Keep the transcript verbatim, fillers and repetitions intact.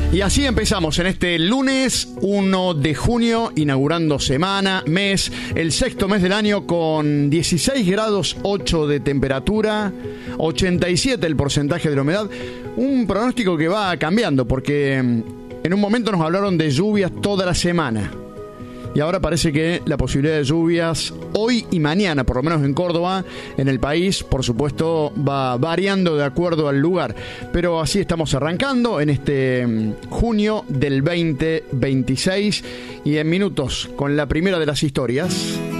Y así empezamos en este lunes uno de junio, inaugurando semana, mes, el sexto mes del año con dieciséis grados ocho de temperatura, ochenta y siete el porcentaje de la humedad. Un pronóstico que va cambiando porque en un momento nos hablaron de lluvias toda la semana. Y ahora parece que la posibilidad de lluvias hoy y mañana, por lo menos en Córdoba, en el país, por supuesto, va variando de acuerdo al lugar. Pero así estamos arrancando en este junio del veinte veintiséis y en minutos con la primera de las historias.